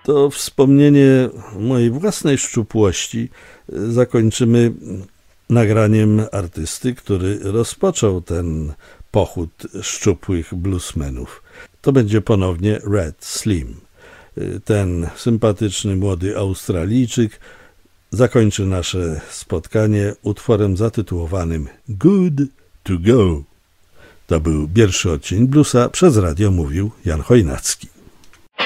To wspomnienie mojej własnej szczupłości zakończymy nagraniem artysty, który rozpoczął ten pochód szczupłych bluesmenów. To będzie ponownie Red Slim. Ten sympatyczny młody Australijczyk zakończy nasze spotkanie utworem zatytułowanym Good to Go. To był pierwszy odcień bluesa, przez radio mówił Jan Chojnacki.